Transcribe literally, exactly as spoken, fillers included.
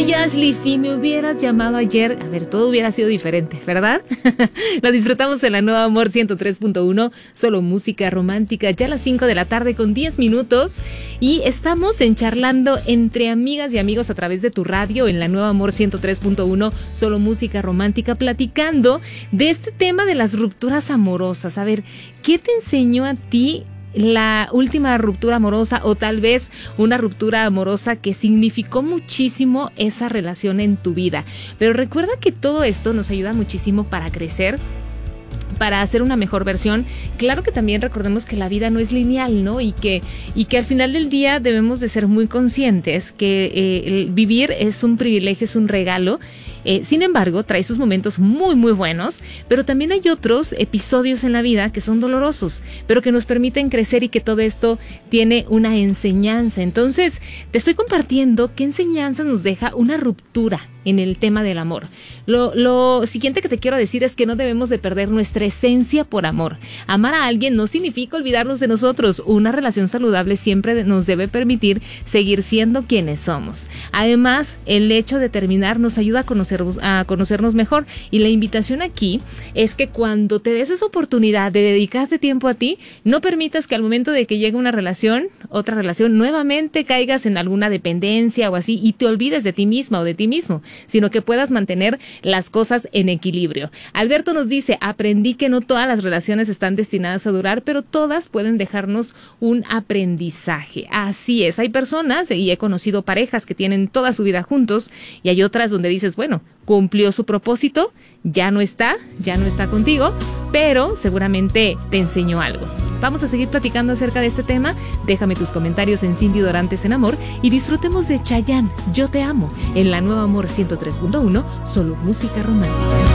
Y Ashley, si me hubieras llamado ayer, a ver, todo hubiera sido diferente, ¿verdad? La disfrutamos en la Nueva Amor ciento tres punto uno, solo música romántica, ya a las cinco de la tarde con diez minutos. Y estamos en charlando entre amigas y amigos a través de tu radio en la Nueva Amor ciento tres punto uno, solo música romántica, platicando de este tema de las rupturas amorosas. A ver, ¿qué te enseñó a ti la última ruptura amorosa, o tal vez una ruptura amorosa que significó muchísimo esa relación en tu vida? Pero recuerda que todo esto nos ayuda muchísimo para crecer, para hacer una mejor versión. Claro que también recordemos que la vida no es lineal, ¿no? Y que, y que al final del día debemos de ser muy conscientes que eh, el vivir es un privilegio, es un regalo. Eh, sin embargo, trae sus momentos muy, muy buenos, pero también hay otros episodios en la vida que son dolorosos, pero que nos permiten crecer y que todo esto tiene una enseñanza. Entonces, te estoy compartiendo qué enseñanza nos deja una ruptura en el tema del amor. Lo, lo siguiente que te quiero decir es que no debemos de perder nuestra esencia por amor. Amar a alguien no significa olvidarnos de nosotros. Una relación saludable siempre nos debe permitir seguir siendo quienes somos. Además, el hecho de terminar nos ayuda a conocer a conocernos mejor, y la invitación aquí es que cuando te des esa oportunidad de dedicarte tiempo a ti, no permitas que al momento de que llegue una relación, otra relación, nuevamente caigas en alguna dependencia o así y te olvides de ti misma o de ti mismo, sino que puedas mantener las cosas en equilibrio. Alberto nos dice: aprendí que no todas las relaciones están destinadas a durar, pero todas pueden dejarnos un aprendizaje. Así es, hay personas, y he conocido parejas que tienen toda su vida juntos, y hay otras donde dices, bueno, cumplió su propósito, ya no está, ya no está contigo, pero seguramente te enseñó algo. Vamos a seguir platicando acerca de este tema. Déjame tus comentarios en Cindy Dorantes en Amor y disfrutemos de Chayanne, Yo Te Amo, en la Nueva Amor ciento tres punto uno, solo música romántica.